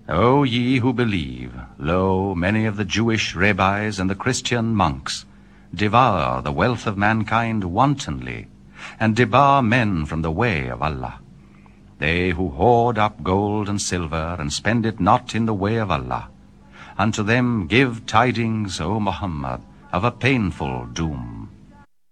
O ye who believe, lo, many of the Jewish rabbis and the Christian monks devour the wealth of mankind wantonly, and debar men from the way of Allah. They who hoard up gold and silver, and spend it not in the way of Allah, unto them give tidings, O Muhammad, of a painful doom.